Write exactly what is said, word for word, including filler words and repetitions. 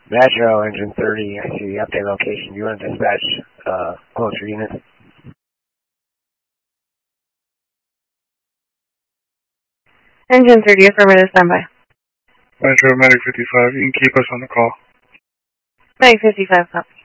Metro, engine thirty, I see the update location. You want to dispatch uh, closer units? Engine thirty, affirmative, standby. Metro, Medic fifty-five, you can keep us on the call. Medic fifty-five, copy.